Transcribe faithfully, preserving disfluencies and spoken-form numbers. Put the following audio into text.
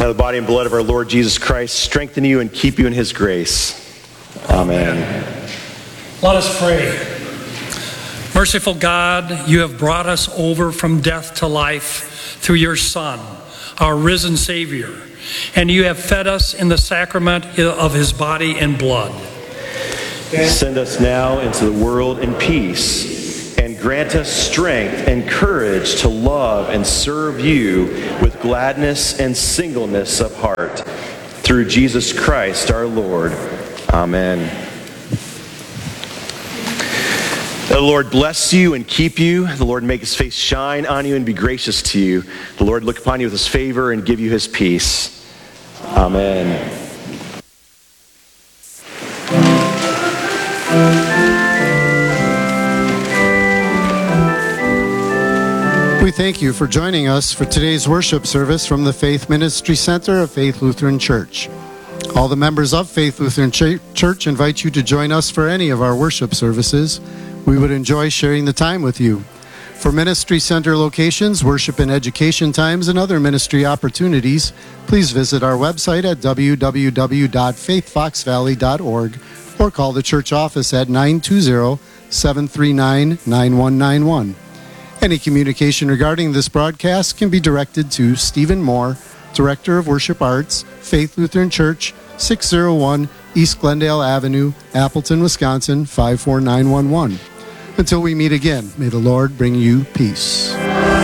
Now the body and blood of our Lord Jesus Christ strengthen you and keep you in his grace. Amen. Let us pray. Merciful God, you have brought us over from death to life through your Son, our risen Savior, and you have fed us in the sacrament of his body and blood. Send us now into the world in peace, and grant us strength and courage to love and serve you with gladness and singleness of heart. Through Jesus Christ our Lord. Amen. The Lord bless you and keep you. The Lord make his face shine on you and be gracious to you. The Lord look upon you with his favor and give you his peace. Amen. We thank you for joining us for today's worship service from the Faith Ministry Center of Faith Lutheran Church. All the members of Faith Lutheran Church invite you to join us for any of our worship services. We would enjoy sharing the time with you. For Ministry Center locations, worship and education times, and other ministry opportunities, please visit our website at w w w dot faith fox valley dot org or call the church office at nine two zero, seven three nine, nine one nine one. Any communication regarding this broadcast can be directed to Stephen Moore, Director of Worship Arts, Faith Lutheran Church, six oh one East Glendale Avenue, Appleton, Wisconsin, five four nine one one. Until we meet again, may the Lord bring you peace.